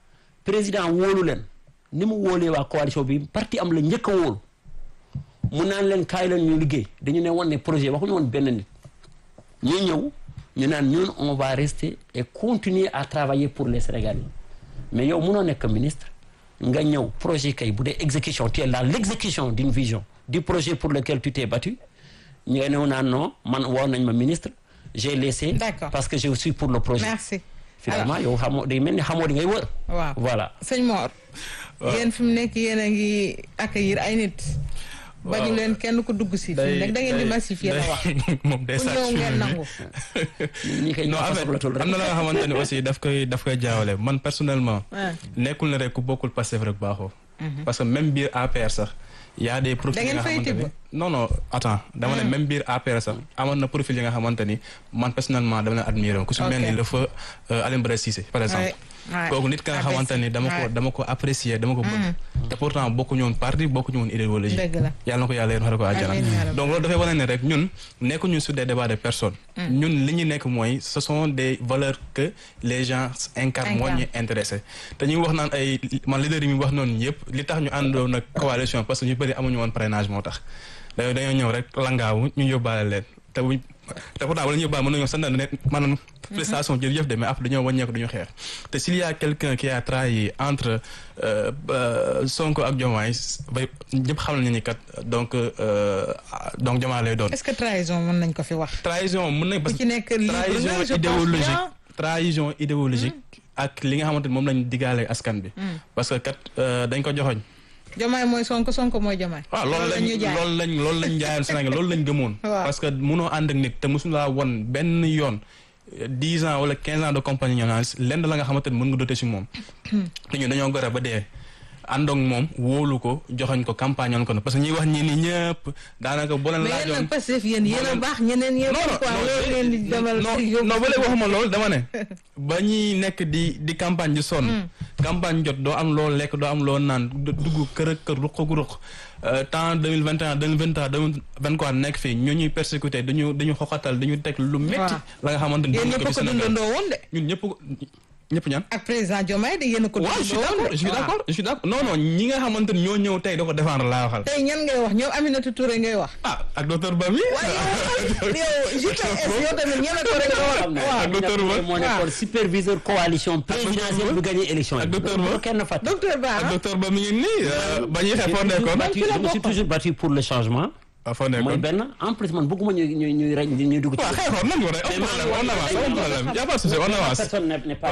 président wóolu leen ni mu wóolee waa coalition bi parti am la njëkk a wóolu mu naan leen kaay leen ñu liggéey dañu ne woon ne projet waxuñu woon benn nit ñuy ñëw ñu naan ñun on va rester et continuer à travailler pour les Sénégalais mais yow mënoo nekk ministre nga ñëw projet kay bu dee exécution tu es dans l'exécution d'une vision du projet pour lequel tu t'es battu ñu ne naan non man woo nañ ma ministre j'ai laissé parce que je suis pour le projet. Merci. Finalement yow xamoo day mel ni xamoo di ngay wër. waaw voilà sëñ Mor. yéen fi mu nekk yéen a ngi accueillir ay nit. bañu leen kenn ko dugg si. fii nag da ngeen di massifier la wax. moom day ku ñëw ngeen nangu. ñi koy non en fait am na la nga xamante ne aussi daf koy jaawale man personnellement. nekkul ne rek ku bokkul Pastef rek baaxoo. parce que même biir APR sax. y a des profils yi nga xamante ni non attends dama ne même biir APR sax amoon na profil yi nga xamante ni man personnellement dama leen admiré ku si mel ni le feu Alioune Badara Cissé par exemple kooku nit ka nga xamante ni dama ko apprécier dama ko bëgg te pourtant bokkuñu woon parti bokkuñu woon idéologie yàlla na ko yàlla yéen xare ko àjjana donc loolu dafay wane ne rek ñun nekkuñu sur des débats de personnes ñun li ñu nekk mooy ce sont des valeurs que les gens incarnent moo ñu intéressé te ñuy wax naan ay man leader yi mi wax noonu yëpp li tax ñu àndoon nag coalition parce que ñu bëri amuñu woon parrainage moo tax dañoo ñëw rek langaawu ñu yóbbaale leen te pourtant wala ñu yóbbaale mën nañoo sant ne maanaam prestation jërëjëf de mais après dañoo wàññeeku duñu xeex te s'il y a quelqu'un qui a trahi entre Sonko ak Diomaye ba ñëpp xam nañu ni kat donc Diomaye lay doon. Est-ce que trahison mën nañ ko fi wax. trahison mën nañ parce que trahison idéologique ak li nga xamante ni moom lañ diggaale askan bi. parce que kat dañ ko joxoñ Diomaye mooy Sonko mooy Diomaye. waaw loolu lañ jaayoon Sénégal loolu lañ gëmoon. parce que mënoo ànd ak nit te mosu laa won benn yoon 10 ans wala 15 ans de compagnonnage lenn la nga xamante ni mën nga dote si moom. te ñu dañoo gore ba dee àndoog moom wóolu ko joxoñ ko campagne on ko na parce que ñuy wax ñi ni ñëpp daanaka boo leen laajoon. mais yéen a Pastef yéen a baax ñeneen ñëpp. non ba léegi waxuma loolu dama ne. ba ñuy nekk di campagne di sonn. campagne jot doo am loo lekk doo am loo naan dugg kër ak kër ruq ak ruq temps 2021 2023 2024 nekk fii ñoo ñuy persécuté dañu xoxatal dañu teg lu métti. la nga xamante ni yéen ñëpp ko dundandoo woon de. ñun ñëpp ñaan. ak président Diomaye de yéen a ko. waaw je suis d'accord non ñi nga xamante ni ñoo ñëw tey da ko défendre laa waxal. tey ñan ngay wax ñoom Aminata Touré ngay wax. ak docteur Ba mi. waaye yow tamit ñeme ko rek nga wax. ak docteur Ba moo nekkoon superviseur coalition présidentielle bu gagné élection yi. ak docteur Ba kenn fàtte. docteur Ba mi ngi nii ba ñuy xeex foo nekkoon. je me suis toujours battu pour le changement. mooy benn en plus man bëgguma ñuy dugg ci. waaw xeexoon nañ ko rek on avance y a pas de souci on avance. personne n'est pas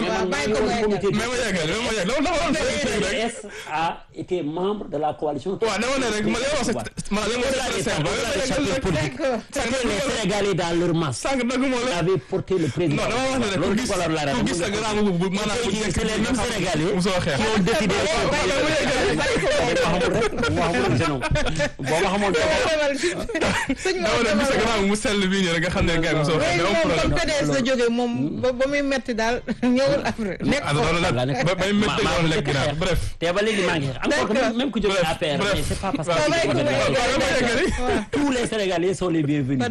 PDS a été membre de la coalition. waaw dama ne rek ma lay wax les Sénégalais dans leur masse. sànq dëgg moo la avaient porté le président. non dama wax ne rek ku gis sa grand bu maanaam c'est les mêmes Sénégalais mu soo xeex qui ont décidé mu sell bii nii rek nga xam ne gars yi mu soo xeex comme PDS la jógee moom ba muy metti daal ñëwul après nekk ba may metti doon lekk ginnaaw bref te ba léegi maa ngi encore que même ku jógee APR mais c'est pas parce que tous les Sénégalais sont les bienvenus.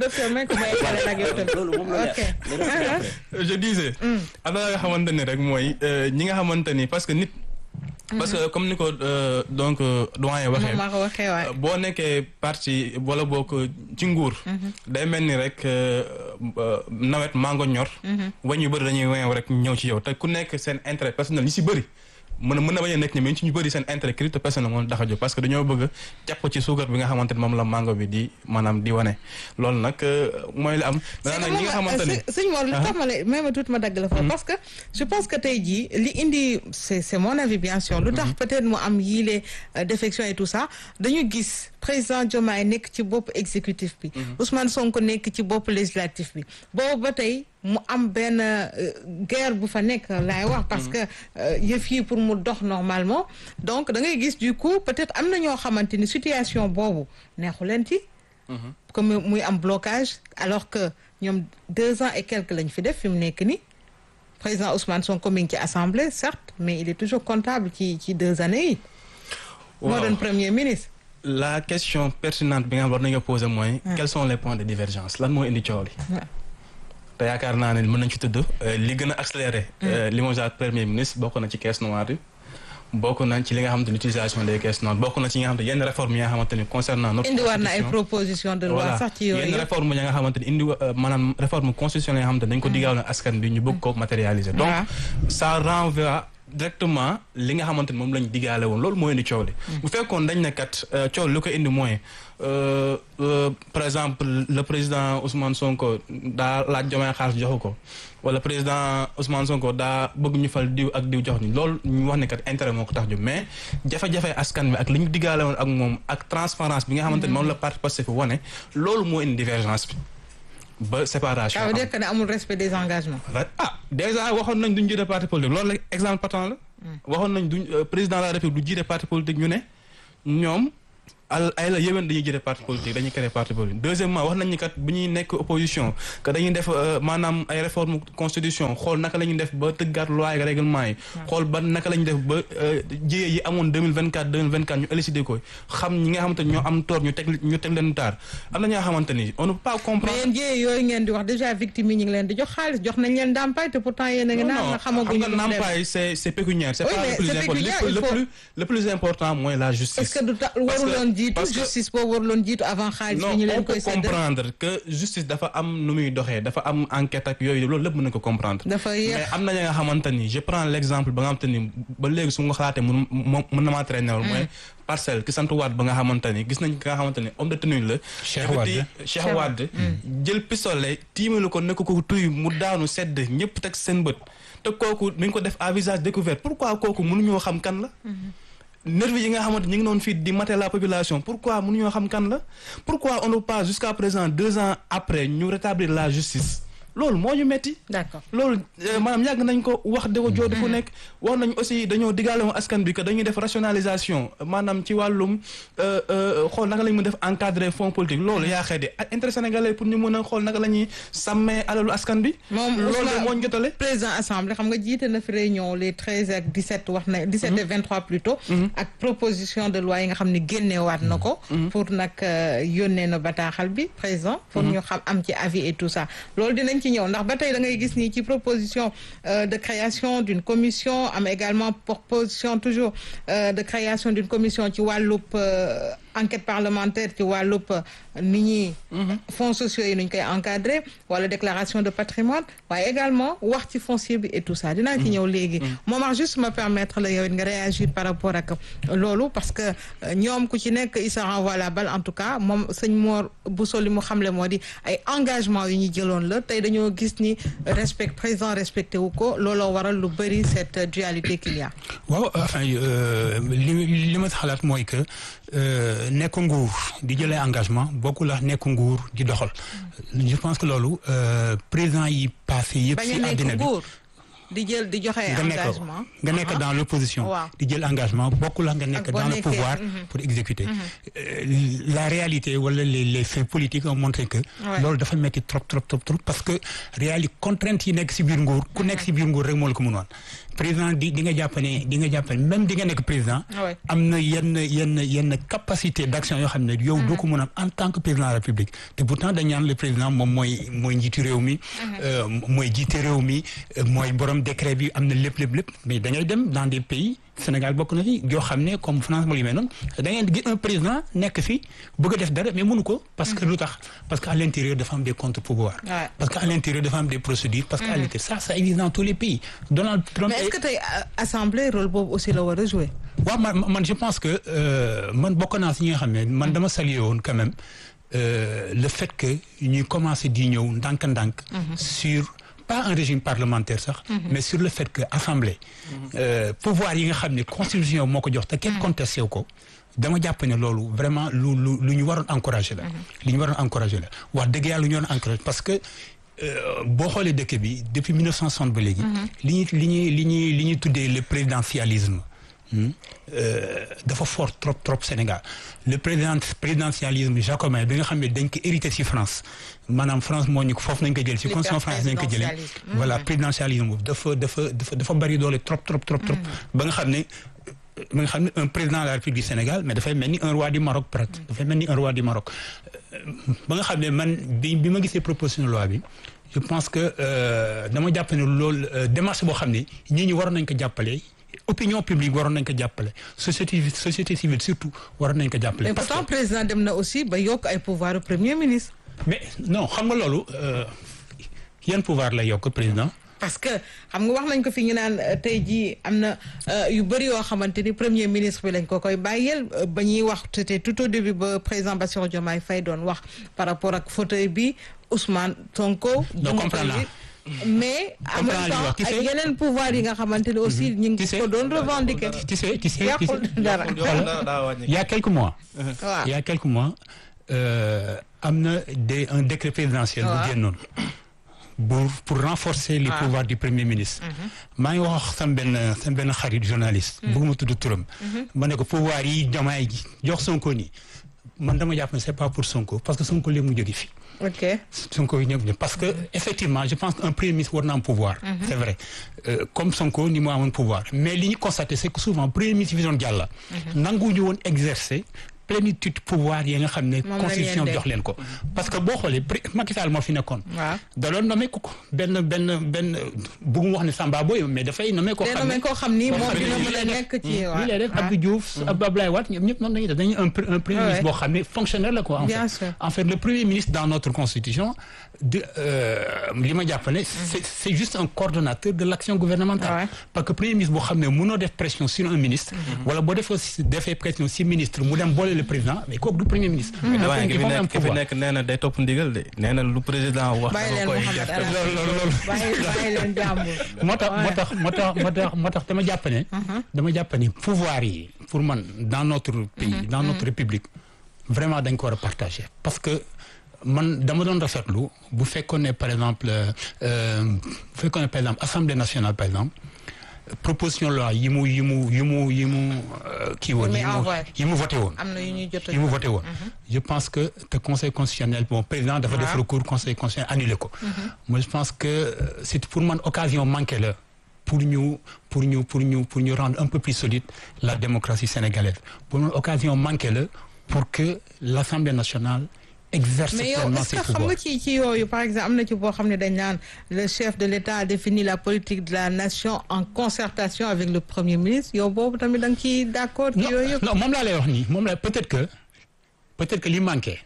Je disais am na nga xamante ni rek mooy ñi nga xamante ni parce que nit parce que comme ni ko donc doyen waxee boo nekkee parti wala boo ko ci nguur day mel ni rek nawet mango ñor wañ yu bëri dañuy weew rek ñëw ci yow te ku nekk seen intérêt personnel ñi si bëri mën na bañ a nekk ni mais ci ñu bëri seen intérêt crypto personnel moom tax a jóg parce que dañoo bëgg jàpp ci suukar bi nga xamante ni moom la mango bi di maanaam di wane loolu nag mooy li am danaa nag ñi nga xamante ni sëñ Mor li tax ma la même tuuti ma dagg la foofu parce que je pense que tey jii li indi c'est mon avis bien sûr lu tax peut-être mu am yii les défections et tout ça dañu gis président Diomaye nekk ci bopp exécutif bi Ousmane Sonko nekk ci bopp législatif bi boobu ba tey mu am benn guerre bu fa nekk laay wax parce que yëf yi pour mu dox normalement donc da ngay gis du coup peut-être am na ñoo xamante ni situation boobu neexu leen ci comme muy am blocage alors que ñoom 2 ans et quelques lañ fi def fi mu nekk ni président Ousmane Sonko mi ngi ci assemblée certes mais il est toujours comptable ci 2 années yi moo doon premier ministre. La question pertinente bi nga xam war nañu ko poser mooy quels sont les points de divergence lan moo indi coow li te yaakaar naa ne mën nañ ci tudd li gën a accéléré limogeage premier ministre bokk na ci caisse noire yi bokk nañ ci li nga xamante ni utilisation des caisses noires bokk na ci nga xamante yenn réformes yi nga xamante ni concernant notre indi war na ay proposition de loi sax ci yooyu yenn réforme yi nga xamante ni indi maanaam réforme constitutionnelle yi nga xamante ni dañ ko diggaale askan bi ñu bëgg ko matérialiser donc ça renvoie directement li nga xamante ni moom lañ diggaale woon loolu moo indi coow li bu fekkoon dañ ne kat coow li ko indi mooy par exemple le président Ousmane Sonko daa laaj Diomaye xaalis joxu ko wala président Ousmane Sonko daa bëgg ñu fal diw ak diw jox ñu loolu ñu wax ne kat intérêt moo ko tax jóg mais jafe-jafe askan bi ak li ñu diggaale woon ak moom ak transparence bi nga xamante ni moom la parti Pastef wane loolu moo indi divergence bi ba séparation. ça veut dire que ne amul respect des engagements. déjà waxoon nañ duñ jiite parti politique loolu la exemple patent la. waxoon nañ duñ président de la République du jiite parti politique ñu ne ñoom ay la yéwén dañuy jiite parti politique dañuy créer parti politique. deuxièmement wax nañ ni kat bi ñuy nekk opposition que dañuy def maanaam ay réforme constitution xool naka la ñuy def ba tëggaat loi ak règlement yi. xool ba naka la ñuy def ba jiyee yi amoon 2024 ñu élucider ko xam ñi nga xamante ni ñoo am tort ñu teg leen taar am na ñoo xamante ni on ne peut pas comprendre. mais yéen jiyee yooyu ngeen di wax déjà victime yi ñu ngi leen di jox xaalis jox nañ leen ndàmpaay te pourtant yéen a ngi naan xamaguñu. xam nga ndàmpaay c'est pécuniaire. c'est pas le plus important mooy la justice. est-ce que waruloon jiitu justice boobu waruloon jiitu avant xaalis bi ñu leen koy séddale. non on peut comprendre que justice dafa am nu muy doxee dafa am enquête ak yooyu loolu lépp mën na ko comprendre. dafa yéex mais am na ña nga xamante ni je prends l'exemple ba nga xamante ni ba léegi su ma xalaatee mën na maa traîner mooy parcelle ki sant Wade ba nga xamante ni gis nañ ki nga xamante ni homme de tenue la. Cheikh Wade jël pistolet tiimalu ko nekk ko tuy mu daanu sedd ñëpp teg seen bët te kooku nañ ko def à visage découvert pourquoi kooku mënuñoo xam kan la. nervi yi nga xamante ñu ngi noonu fii di mater la population pourquoi mënuñoo xam kan la pourquoi on ne peut pas jusqu'à présent 2 ans après ñu rétablir la justice loolu moo ñu metti. d'accord loolu maanaam yàgg nañ ko wax di ko joodi fu nekk wax nañ aussi dañoo diggaale woon askan bi que dañuy def rationalisation maanaam ci wàllum xool naka la ñu mën def encadrer fonds politique loolu yaa xëy de intérêt sénégalais pour ñu mën a xool naka la ñuy sàmmee alalu askan bi. moom loolu moo ñu jotale. président assemblée xam nga jiite na fi réunion les 13 ak 17 wax na 17 et 23 plutôt. ak proposition de loi yi nga xam ne génneewaat na ko. pour nag yónnee na bataaxal bi président. pour ñu xam am ci avis et tout ça loolu dinañ ci ñëw ndax ba tey da ngay gis ni ci proposition de création d'une commission am également proposition toujours de création d'une commission ci wàllub enquête parlementaire ci wàllub ni ñuy fonds sociaux yi nuñ koy encadrer wala déclaration de patrimoine waaye également wax ci foncier bi et tout ça dinaa ci ñëw léegi Momar juste ma permettre la yow it nga réagir par rapport ak loolu parce que ñoom ku ci nekk il se renvoie la balle en tout cas moom sëñ Mor Bousso li mu xamle moo di ay engagement yu ñu jëloon la tey dañoo gis ni président respecté wu ko looloo waral lu bëri cette dualité qu'il y a. waaw enfin li ma xalaat mooy que nekk nguur di jëlee engagement bokkul ak nekk nguur di doxal je pense que loolu président yi passé yëpp ci àddina bi di jël di joxe engagement nga nekk dans l'opposition di jël engagement bokkul ak nga nekk dans le pouvoir pour exécuter la réalité wala les faits politiques ont montré que loolu dafa metti trop parce que réalité contrainte yi nekk ci biir nguur ku nekk ci biir nguur rek moo la ko mënoon président di nga jàpp ne même di nga nekk président am na yenn capacité d'action yoo xam ne yow doo ko mën a en tant que président de la République te pourtant dañ ñaan le président moom mooy njiitu réew mi mooy jiite réew mi mooy borom décret bi am na lépp mais da ngay dem dans des pays Sénégal bokk na fi yoo xam ne comme France moo li mel noonu da ngay gis un président nekk fi bëgg a def dara mais mënu ko parce que lu tax parce que à l'intérieur dafa am des contre-pouvoirs parce que à l'intérieur dafa am des procédures parce que à l'intérieur ça existe dans tous les pays Donald Trump mais est-ce que tey assemblée rôle boobu aussi la war a jouer waaw man je pense que man bokk naa si ñi nga xam ne man dama saluer woon quand même le fait que ñuy commencer di ñëw ndànk-ndànk sur pas un régime parlementaire sax mais sur le fait que assemblée pouvoir yi nga xam ne constitution moo ko jox te kenn contesté wu ko dama jàpp ne loolu vraiment lu ñu waroon encourager la li ñu waroon encourager la wax dëgg yàlla lu ñu waroon encourager parce que boo xoolee dëkk bi depuis 1960 ba léegi li ñuy tuddee le présidentialisme dafa fort trop Sénégal le présidentialisme jacobin bi nga xam ne dañ ko hérité ci France maanaam France moo ñu ko foofu nañ ko jël ci constitution France nañ ko jëlee voilà présidentialisme boobu dafa bari doole trop ba nga xam ne un président de la République du Sénégal mais dafay mel ni un roi du Maroc peut-être dafay mel ni un roi du Maroc ba nga xam ne man bi ma gisee proposition de loi bi je pense que dama jàpp ne loolu démarche boo xam ne ñi war nañ ko jàppale opinion publique waroon nañ ko jàppale société civile surtout waroon nañ ko jàppale. mais pourtant président dem na aussi ba yokk ay pouvoir au premier ministre. mais non xam nga loolu yan pouvoir la yokk président. parce que xam nga wax nañ ko fi ñu naan tey jii am na yu bëri yoo xamante ni premier ministre bi lañ ko koy bàyyeel ba ñuy wax c'était tout au début ba président Bassirou Diomaye Faye doon wax par rapport ak fauteuil bi Ousmane Sonko. non comprendre mais en même temps ak yeneen pouvoir yi nga xamante ni aussi ñu ngi ko doon revendiquer. tu sais yàqul dara. il y a quelques mois. waaw il y a quelques mois am na un décret présidentiel bu génnoon. pour renforcer les pouvoirs du premier ministre. maa ngi wax sama benn xarit journaliste. bëgguma tudd turam. ma ne ko pouvoir yi Diomaye gi jox Sonko nii man dama jàpp ne c'est pas pour Sonko parce que Sonko léegi mu jóge fi. ok Sonko yi ñëpp parce que effectivement je pense qu'un premier ministre war na am pouvoir. c'est vrai comme Sonko ni mu amoon pouvoir mais li ñu constaté c'est que souvent premier ministre yi fi doon jàll. nanguwuñu woon exercer. plénitude pouvoir yi nga xam ne constitution jox leen ko parce que boo xoolee Macky Sall moo fi nekkoon da doon nommé ko benn bëgguma wax ne Samba Boy mais dafay nommé koo xam ni moom dina mën a nekk ci li lay def Abdou Diouf Abdoulaye Wade ñëpp noonu lañuy def dañuy un premier ministre boo xam ne fonctionnaire la quoi en fait le premier ministre dans notre constitution li ma jàpp ne c'est juste un coordonnateur de l'action gouvernementale parce que premier ministre boo xam ne mënoo def pression sur un ministre wala boo defee pression sur ministre mu dem boole le président mais kooku du premier ministre. ki fi nekk nee na day topp ndigal de nee na lu président wax. bàyyi leen jàmbur. moo tax dama jàpp ne pouvoir yi pour man dans notre pays dans notre république vraiment dañ ko war a partager parce que man dama doon rafetlu bu fekkoon ne par exemple assemblée nationale par exemple. proposition loi yi mu kii woon yi mu voté woon yi mu voté woon je pense que te conseil constitutionnel bon président dafa def recours conseil constitutionnel annulé ko moi je pense que c'est pour man occasion manquée la pour ñu rendre un peu plus solide la démocratie sénégalaise pour man occasion manquée la pour que l'Assemblée nationale exerce pleinement ses pouvoirs. mais yow est-ce que xam nga ci yooyu par exemple am na ci boo xam ne dañ naan le chef de l'État a défini la politique de la nation en concertation avec le premier ministre yow boobu tamit da nga ciy d'accord. ci yooyu yëpp non moom laa lay wax nii moom la peut-être que li manqué.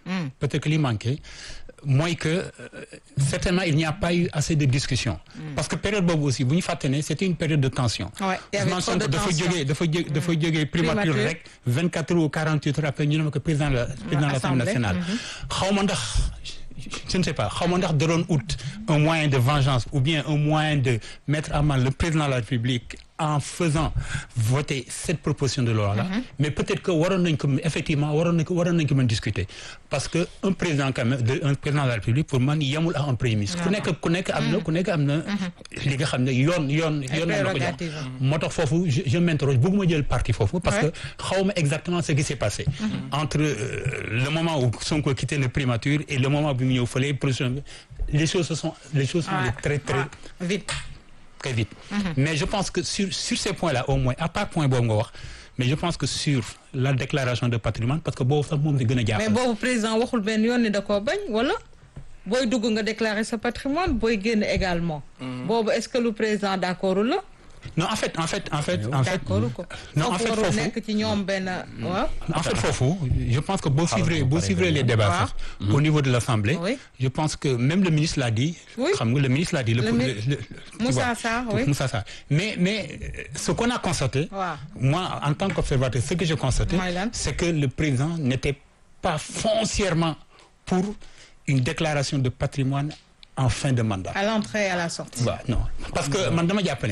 mooy que certainement il n'y a pas eu assez de discussion. parce que période boobu aussi bu ñu fàtte ne c'était une période de tension. il y avait trop de tension dafa jógee primature rek 24 heures ou 48 heures après ñu ne ma que président de l'Assemblée nationale. xaw ma ndax je ne sais pas xaw ma ndax da doon ut un moyen de vengeance ou bien un moyen de mettre à mal le président de la République en faisant voter cette proposition de loi-là. Mais peut-être que waroon nañ ko effectivement waroon nañ ko mën discuter parce que un président quand même un président de la République pour man yemul à un premier ministre. ku nekk am na li nga xam ne yoon na ko jox. moo tax foofu je m'interroge bëgguma jël parti foofu parce que xawma exactement ce qui s'est passé. entre le moment où Sonko quitté le primature et le moment bi mu ñëw fële les choses sont très vite. Très vite. Mais je pense que sur ces points-là au moins à part point boobu nga wax mais je pense que sur la déclaration de patrimoine parce que boobu sax moom di gën a jàpp. mais boobu président waxul benn yoon ni da koo bañ wala booy dugg nga déclarer sa patrimoine booy génn également. boobu est-ce que le président d'accord la. non en fait d'accord ko. non en fait foofu nekk ci ñoom benn waaw. en fait foofu je pense que boo suivre les débats sax au niveau de l'Assemblée. je pense que même le ministre l'a dit. xam nga le ministre l'a dit. Moussa Sarr Moussa Sarr mais ce qu'on a constaté. moi en tant qu'observateur ce que j'ai constaté. c'est que le président n'était pas foncièrement pour une déclaration de patrimoine en fin de mandat. À l'entrée et à la sortie. Non parce que man dama jàpp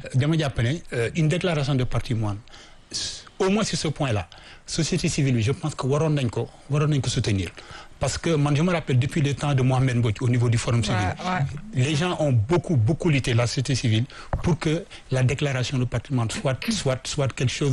ne une déclaration de patrimoine au moins sur ce point-là société civile bi je pense que waroon nañ ko soutenir parce que man je me rappelle depuis le temps de Mohamed Mbodj au niveau du Forum civil. Les gens ont beaucoup lutté la société civile pour que la déclaration de patrimoine soit quelque chose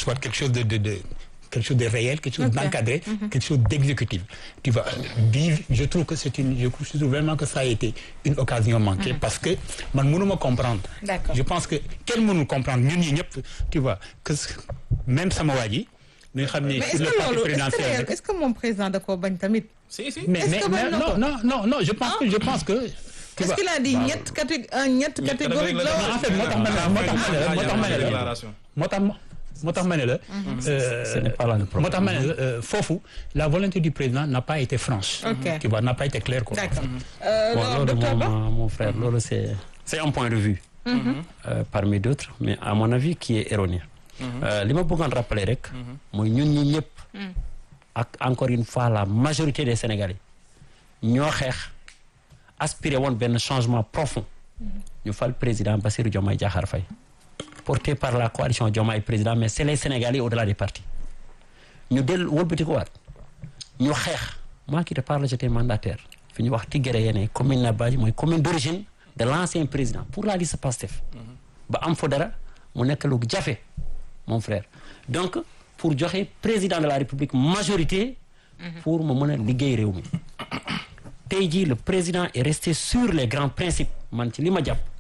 de quelque chose de réel, quelque chose d'encadré, quelque chose d'exécutif. Tu vois, je trouve que je trouve vraiment que ça a été une occasion manquée parce que man mënuma comprendre. D'accord. Je pense que kenn mënul comprendre ñun ñi ñëpp tu vois que même sama waa ji nga xam ne sur le parti présidentiel. Est-ce que mon président da koo bañ tamit? Mais non, je pense que est-ce qu'il a dit ñett catégorie la en fait moo tax ma ne la ce n'est pas là le problème. moo tax ma ne la foofu la volonté du président n'a pas été franche. Ok. Tu vois, n'a pas été claire quoi. d'accord Bon, alors loolu docteur Ba mon frère loolu c'est un point de vue parmi d'autres mais à mon avis qui est erroné li ma bëggoon rappeler rek mooy ñun ñi ñëpp ak encore une fois la majorité des Sénégalais ñoo xeex aspirer woon benn changement profond ñu fal président Bassirou Diomaye Diakhar Faye porté par la coalition Diomaye président mais c'est les Sénégalais au-delà des partis ñu wëlbati ko waat ñu xeex moi qui te parle j'étais mandataire fi ñu wax Tigéré yene commune na Badji mooy commune d'origine de l'ancien président pour la liste Pastef ba am fa dara mu nekk lu jafe mon frère donc pour joxe président de la République majorité pour mu mën a liggéey réew mi tey jii le président est resté sur les grands principes man ci li ma jàpp